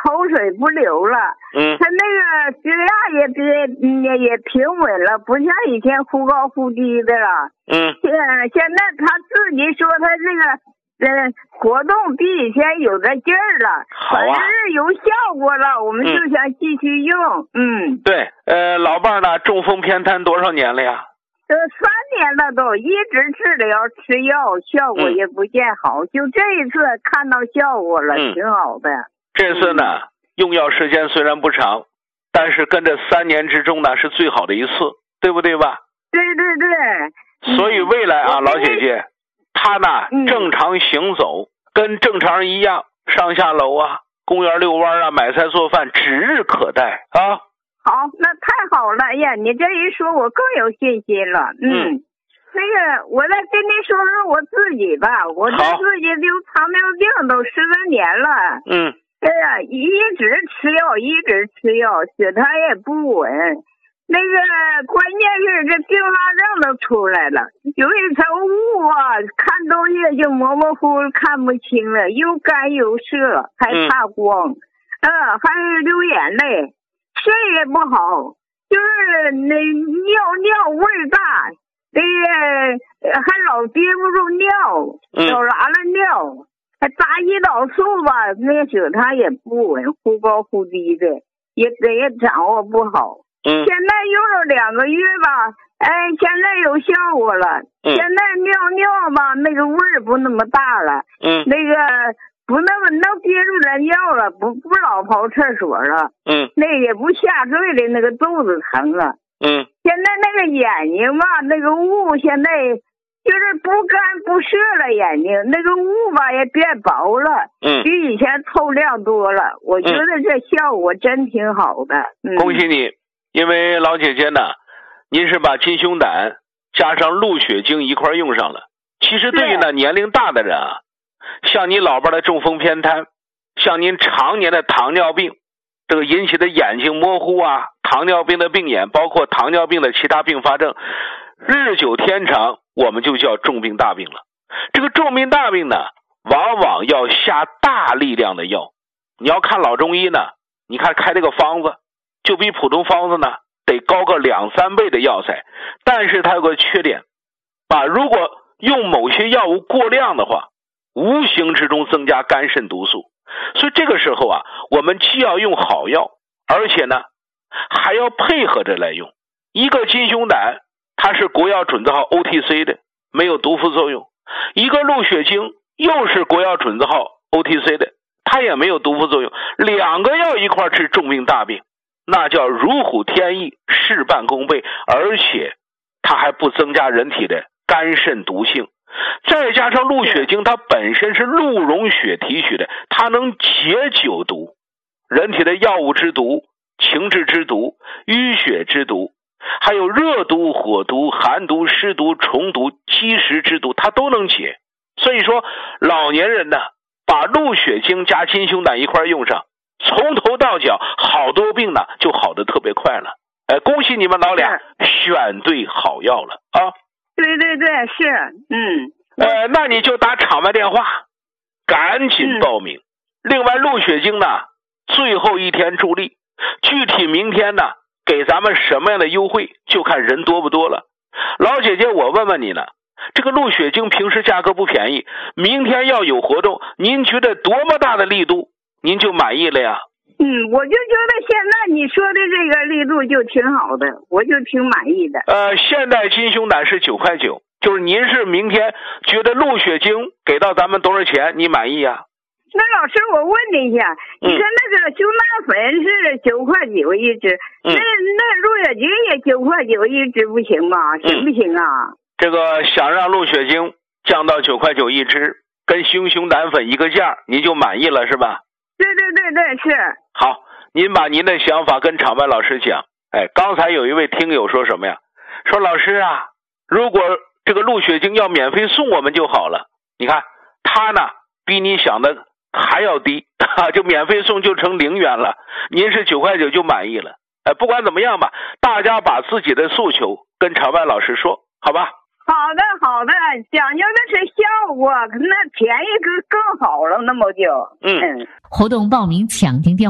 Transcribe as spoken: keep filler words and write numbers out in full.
口水不流了， 嗯， 他那个血压也别也也平稳了，不像以前忽高忽低的了。 嗯， 现现在他自己说他这个呃活动比以前有点劲儿了，反正是有效果了，我们就想继续用。嗯， 对，呃，老伴儿呢，中风偏瘫多少年了呀？ 这三年了都，一直治疗吃药，效果也不见好，嗯、就这一次看到效果了，嗯、挺好的。 这次呢，嗯、用药时间虽然不长，但是跟这三年之中呢是最好的一次，对不对吧？ 对对对。 所以未来啊， 嗯、 老姐姐，她呢、嗯、正常行走，跟正常人一样，上下楼啊，公园遛弯啊，买菜做饭，指日可待啊。 好，那太好了！哎呀，你这一说，我更有信心了。嗯，嗯那个，我再跟你说说我自己吧。我这自己就糖尿病都十多年了。 嗯。 哎呀，一直吃药，一直吃药，血糖也不稳。那个关键是这并发症都出来了，有一层雾啊，看东西就模模糊糊看不清了，又干又涩，还怕光，嗯、呃，还流眼泪。睡也不好，就是那尿尿味大，那个还老憋不住尿，老拉了尿，还打胰岛素吧，那个血糖也不稳，忽高忽低的，也也掌握不好。 嗯， 现在用了两个月吧，哎，现在有效果了。 嗯、 现在尿尿吧，那个味儿不那么大了。 嗯， 那个。不那么能憋住人尿了，不不老跑厕所了， 嗯， 那也不下坠的，那个肚子疼了， 嗯， 现在那个眼睛吧，那个雾现在就是不干不涩了，眼睛那个雾吧也变薄了， 嗯， 比以前透亮多了，我觉得这效果真挺好的。嗯、 恭喜你，因为老姐姐呢，您是把金胸胆加上鹿血精一块用上了，其实对于呢年龄大的人啊。像你老伴的中风偏瘫，像您常年的糖尿病，这个引起的眼睛模糊啊，糖尿病的病眼，包括糖尿病的其他并发症，日久天长，我们就叫重病大病了。这个重病大病呢，往往要下大力量的药。你要看老中医呢，你看开这个方子，就比普通方子呢得高个两三倍的药材，但是它有个缺点啊，如果用某些药物过量的话，无形之中增加肝肾毒素，所以这个时候啊，我们既要用好药，而且呢还要配合着来用。一个金胸胆它是国药准字号 O T C 的，没有毒副作用；一个鹿血精又是国药准字号 O T C 的，它也没有毒副作用。两个药一块治重病大病，那叫如虎添翼，事半功倍，而且它还不增加人体的肝肾毒性。再加上鹿血精它本身是鹿茸血提取的，它能解酒毒，人体的药物之毒、情志之毒、淤血之毒，还有热毒、火毒、寒毒、湿毒、虫毒、积食之毒，它都能解。所以说老年人呢，把鹿血精加金胸胆一块用上，从头到脚好多病呢就好得特别快了。哎，恭喜你们老俩选对好药了啊！ 对对对，是，嗯， 呃，那你就打场外电话，赶紧报名。嗯、另外，鹿血精呢，最后一天助力，具体明天呢，给咱们什么样的优惠，就看人多不多了。老姐姐，我问问你呢，这个鹿血精平时价格不便宜，明天要有活动，您觉得多么大的力度，您就满意了呀？ 嗯，我就觉得现在你说的这个力度就挺好的，我就挺满意的。呃， 现在金胸胆是九块九，就是您是明天觉得鹿血精给到咱们多少钱，你满意啊？ 那老师，我问你一下，嗯、你看那个胸胆粉是九块九一支，嗯、那那鹿血精也九块九一支，不行吗？行不行啊？ 嗯、这个想让鹿血精降到九块九一支，跟胸胸胆粉一个价，您就满意了是吧？ 对对对对，是。 好，您把您的想法跟场外老师讲。哎，刚才有一位听友说什么呀？说老师啊，如果这个鹿血精要免费送我们就好了。你看他呢，比你想的还要低，就免费送就成零元了。您是九块九就满意了。哎，不管怎么样吧，大家把自己的诉求跟场外老师说，好吧？ 好的好的，讲究的是效果，那便宜更更好了，那么就嗯。 活动报名抢听电话。